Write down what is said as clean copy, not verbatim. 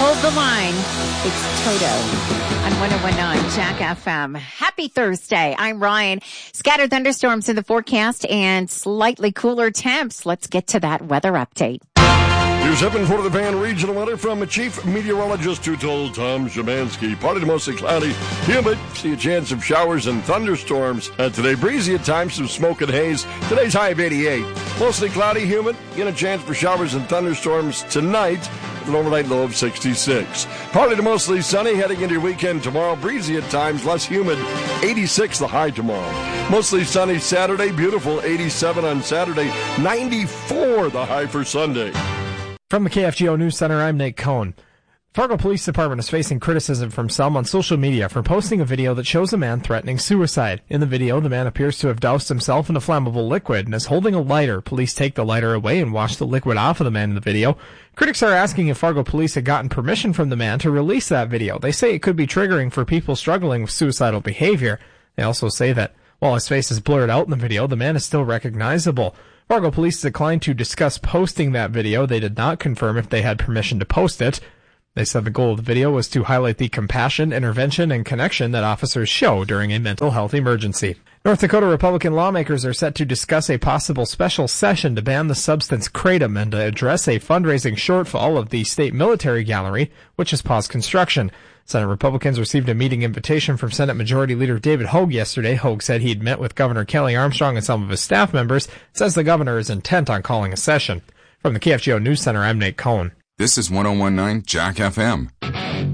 Hold the line. It's Toto on 101.9 Jack FM. Happy Thursday. I'm Ryan. Scattered thunderstorms in the forecast and slightly cooler temps. Let's get to that weather update. Here's 7 for the Van regional weather from Chief Meteorologist who told Tom Szymanski. Partly to mostly cloudy, humid. See a chance of showers and thunderstorms. Today, breezy at times, some smoke and haze. Today's high of 88. Mostly cloudy, humid. Again, a chance for showers and thunderstorms tonight with an overnight low of 66. Partly to mostly sunny heading into your weekend tomorrow. Breezy at times, less humid. 86 the high tomorrow. Mostly sunny Saturday. Beautiful 87 on Saturday. 94 the high for Sunday. From the KFGO News Center, I'm Nate Cohn. Fargo Police Department is facing criticism from some on social media for posting a video that shows a man threatening suicide. In the video, the man appears to have doused himself in a flammable liquid and is holding a lighter. Police take the lighter away and wash the liquid off of the man in the video. Critics are asking if Fargo Police had gotten permission from the man to release that video. They say it could be triggering for people struggling with suicidal behavior. They also say that while his face is blurred out in the video, the man is still recognizable. Fargo Police declined to discuss posting that video. They did not confirm if they had permission to post it. They said the goal of the video was to highlight the compassion, intervention, and connection that officers show during a mental health emergency. North Dakota Republican lawmakers are set to discuss a possible special session to ban the substance kratom and to address a fundraising shortfall of the state military gallery, which has paused construction. Senate Republicans received a meeting invitation from Senate Majority Leader David Hogue yesterday. Hogue said he'd met with Governor Kelly Armstrong and some of his staff members, says the governor is intent on calling a session. From the KFGO News Center, I'm Nate Cohn. This is 101.9 Jack FM.